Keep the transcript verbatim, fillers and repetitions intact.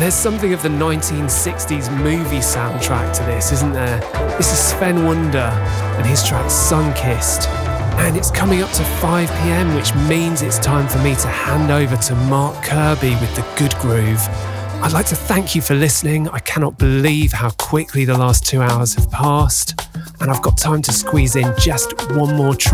There's something of the nineteen sixties movie soundtrack to this, isn't there? This is Sven Wunder and his track Sunkissed. And it's coming up to five p.m, which means it's time for me to hand over to Mark Kirby with the Good Groove. I'd like to thank you for listening. I cannot believe how quickly the last two hours have passed. And I've got time to squeeze in just one more track.